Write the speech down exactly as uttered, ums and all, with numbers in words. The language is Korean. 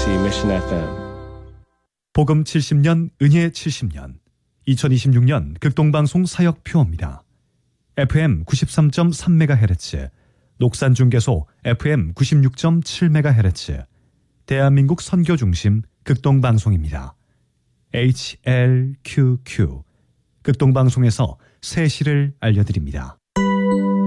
Mission 에프엠. 복음 칠십 년, 은혜 칠십 년, 이천이십육 년 극동방송 사역표입니다. 에프엠 구십삼 점 삼 메가헤르츠, 녹산중개소 에프엠 구십육 점 칠 메가헤르츠, 대한민국 선교중심 극동방송입니다. 에이치엘큐큐, 극동방송에서 새 시를 알려드립니다.